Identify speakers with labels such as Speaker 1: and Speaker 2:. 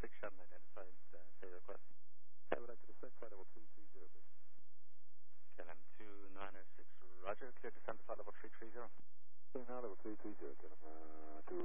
Speaker 1: Sharon identified, say the request.
Speaker 2: I would like to descend flight level 330, please.
Speaker 1: KLM 2906, roger, clear descent to flight level 330.
Speaker 2: Now level 330, KLM 2.